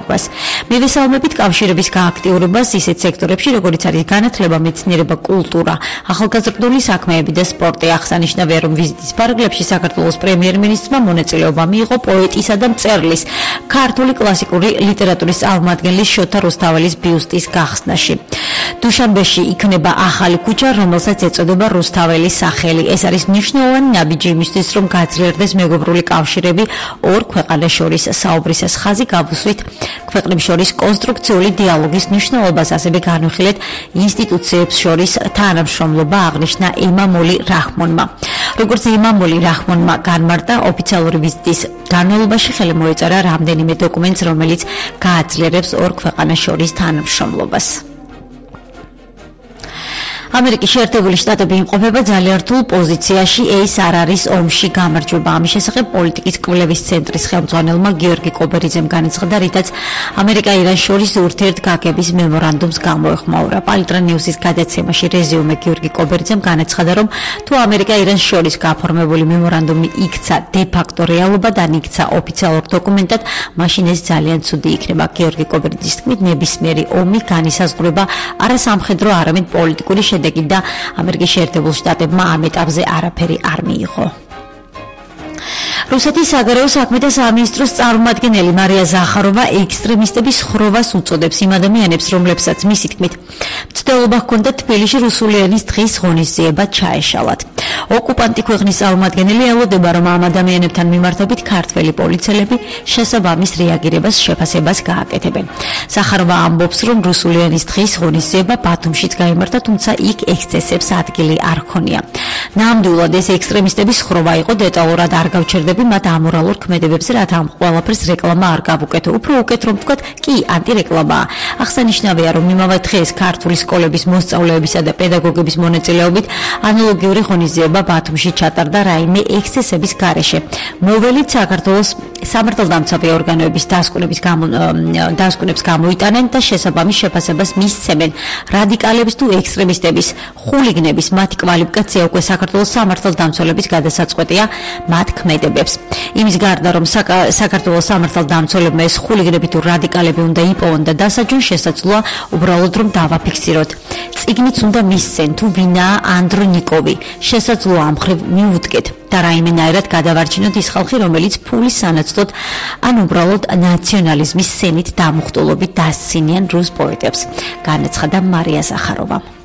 მუშაობას. მივესალმებით კავშირების გააქტიურებას ისეთ სექტორებში, როგორიც არის განათლება, მეცნიერება, კულტურა, ახალგაზრდული საქმეები და სპორტი. აღსანიშნავია, რომ ვიზიტის ფარგლებში საქართველოს პრემიერ-მინისტრმა მონაწილეობა მიიღო პოეტისა და მწერლის, ქართული კლასიკური ლიტერატურის წარმომადგენლის შოთა რუსთაველის ბიუსტის გახსნაში. დუშანბეში იქნება ახალი ქუჩა, რომელსაც ეწოდება რუსთაველის სახელი. ეს არის მნიშვნელოვანი ნაბიჯი იმისთვის, რომ გაძლიერდეს მეგობრული კავშირები ორ ქვეყანას შორის. საუბრისას ხაზი გავუსვით ქვეყნებს შორის კონსტრუქციული დიალოგის მნიშვნელობას, ასევე განვიხილეთ ინსტიტუციებს შორის თანამშრომლობა, აღნიშნა ემამული რაჰმონმა. როგორც ემამული რაჰმონმა განმარტა, ოფიციალური ვიზიტის განმავლობაში ხელი მოეწარა რამდენიმე დოკუმენტს, რომელიც გააძლიერებს ორ ქვეყანას შორის თანამშრომლობას. ამერიკის შეერთებული შტატები იმყოფება ძალიან რთულ პოზიციაში, ეს არ არის ომში გამარჯვება. ამის შესახებ პოლიტიკის კვლევის ცენტრის ხელმძღვანელმა გიორგი კობერიძემ განაცხადა, რითაც ამერიკა-ირანს შორის ურთიერთგაგების მემორანდუმს გამოეხმაურა. პალიტრა ნიუსის გადაცემაში რეზიუმე გიორგი კობერიძემ განაცხადა, რომ თუ ამერიკა-ირანს შორის გაფორმებული მემორანდუმი იქცა დე-ფაქტო რეალობად ან იქცა ოფიციალურ დოკუმენტად, მაშინ ეს ძალიან ცუდი იქნება. გიორგი კობერიძის თქმით, ნებისმიერი ომი განისაზღვრება არა სამხედრო, არამედ პოლიტიკური და ამერიკის შეერთებულ შტატებმა ამ ეტაპზე არაფერი არ მიიღო. რუსეთის საგარეო საქმეთა სამინისტროს წარმომადგენელი მარია ზახაროვა ექსტრემისტების ხროვას უწოდებს იმ ადამიანებს, რომლებსაც მისი თქმით მცდელობა ჰქონდა თბილისში რუსული ენის დღის ღონისძიება ჩაეშალათ. ოკუპანტი ქვეყნის წარმომადგენელი ელოდება, რომ ამ ადამიანებთან მიმართებით ქართველი პოლიციელები შესაბამის რეაგირებას შეფასებას გააკეთებენ. ზახაროვა ამბობს, რომ რუსული ენის დღის ღონისძიება ბათუმშიც გაიმართა, თუმცა იქ ექსცესებს ადგილი არ ჰქონია. ნამდვილად ეს ექსტრემისტების ხროვა იყო, დეტალურად არ გავჩერდები მათ ამორალურ ქმედებებზე, რათა ამ ყველაფერს რეკლამა არ გავუკეთო. უფრო უკეთ რომ ვთქვათ, კი ანტირეკლამაა. აღსანიშნავია, რომ იმავე დღეს ქართული სკოლების მოსწავლეებისა და პედაგოგების მონაწილეობით ანალოგიური ღონისძიება ბათუმში ჩატარდა რაიმე ექსცესების გარეშე. მოველით საქართველოს სამართალდამცავი ორგანოების დასკვნებს გამოიტანენ და შესაბამის შეფასებას მისცემენ. რადიკალების თუ ექსტრემისტების, ხულიგნების მათი კვალიფიკაცია უკვე საქართველოს სამართალდამცველების გადასაწყვეტია მათ ქმედებებს. იმის გარდა, რომ საქართველოს სამართალდამცველებმა ეს ხულიგნები თუ რადიკალები უნდა იპოვონ და დასაჯონ, შესაძლოა უბრალოდ რომ დავაფიქსიროთ. წიგნიც უნდა მისცენ, თუ ვინაა ანდრონიკოვი. შესაძლოა ამ მხრივ მიუდგეთ და რაიმენაირად გადავარჩინოთ ის ხალხი, რომელიც ფულის სანაცვლოდ ან უბრალოდ ნაციონალიზმის სენით დამუხტულობით დასცინიან რუს პოეტებს, განაცხადა მარია ზახაროვა.